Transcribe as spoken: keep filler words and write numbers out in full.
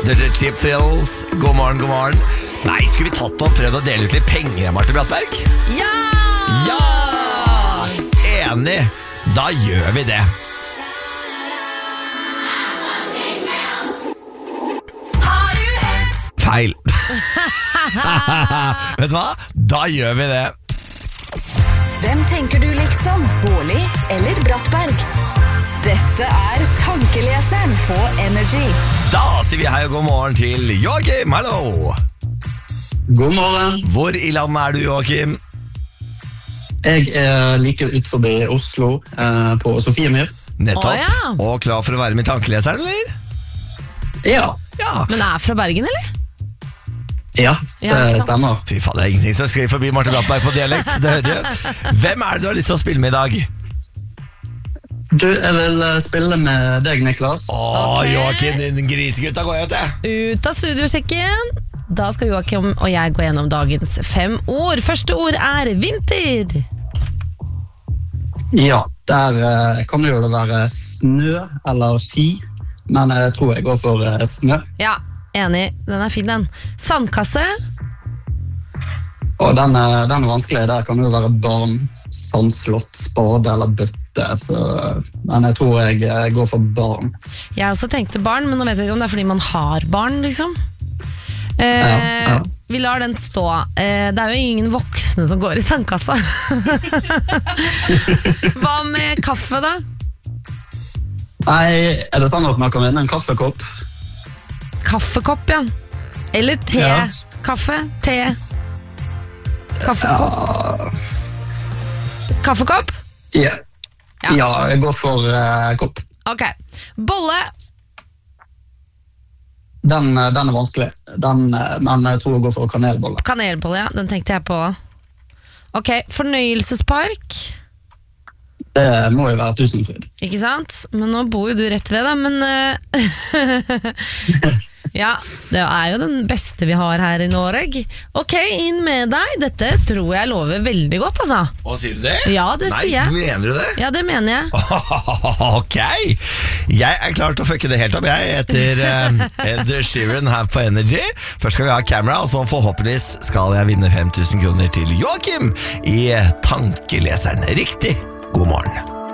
The Cheap Thrills. God morgen, god morgen. Nei, skulle vi tatt og prøvd å dele ut litt penger, Marte Brattberg? Ja! Ja! Enig. Da gjør vi det. Feil. Vet du hva? Da gjør vi det. Hvem tenker du likt som? Bårli eller Brattberg? Dette er Tankeleseren på Energy. Da sier vi hei og god morgen til Joakim. Hallo. God morgen. Hvor i landet er du, Joakim? Jeg er like ut forbi Oslo, eh, på Sofiemyr. Nettopp. Å, ja. Og klar for å være med i Tankeleseren, eller? Ja, Ja. Men er fra Bergen, eller? ja, det Ja, ikke sant? stemmer. Fy faen, det er ingenting som skriver forbi Marte Brattberg på dialekt. Det hører du. Hvem er det du har lyst til å spille med i dag? Du, jeg vil eh, spille med deg, Niklas. Åh, Ok. Joakim, din grisegutta går jeg ut til. Ut av studiosekken. Da skal Joakim og jeg gå gjennom dagens fem ord. Første ord er vinter. Ja, der eh, kan det jo være snø eller ski, men jeg tror jeg går for eh, snø. Ja, enig. Den er fin, den. Sandkasse. Og den, eh, den er vanskelig. Der kan det jo være barn, sandslott, spade eller bøtte. Så, men jeg tror jeg eh, går for barn. Jeg også tenkte barn, men nå vet jeg ikke om det er fordi man har barn, liksom. Eh, Ja, ja. Vi lar den stå. Eh, det er jo ingen voksne som går i sandkassa. Hva med kaffe, da? Nei, er det sånn at man kan vinne en kaffekopp? Kaffekopp, ja. Eller te. Ja. Kaffe, te. Kaffekopp. Ja, Kaffekopp? ja. Ja. ja jeg går for eh, kopp. Ok. Bolle. Den, eh, den er vanskelig, den, eh, men jeg tror jeg går for kanelbolle. Kanelbolle, ja. Den tenkte jeg på. Ok, fornøyelsespark. Det må jo være Tusenfryd. Ikke sant? Men nå bor jo du rett ved da. Men eh, ja, det er jo den beste vi har her i Norge. Ok, inn med deg. Dette tror jeg lover veldig godt, altså. Hva sier du det? Ja, det Nei, sier jeg. mener du det? Ja, det mener jeg. Ok. Jeg er klar til å fucke det helt opp, jeg, etter uh, Ed Sheeran her på Energy. Først skal vi ha kamera, og så forhåpentligvis skal jeg vinne fem tusen kroner til Joakim i Tankeleseren. Riktig. God morgen.